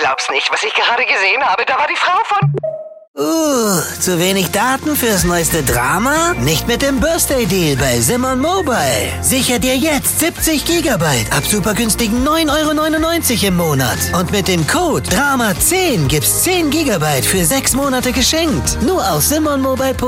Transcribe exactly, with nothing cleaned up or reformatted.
glaub's nicht, was ich gerade gesehen habe. Da war die Frau von... Uh, zu wenig Daten fürs neueste Drama? Nicht mit dem Birthday Deal bei Simon Mobile. Sicher dir jetzt siebzig Gigabyte ab super günstigen neun Euro neunundneunzig im Monat. Und mit dem Code Drama zehn gibt's zehn Gigabyte für sechs Monate geschenkt. Nur auf Simon Mobile.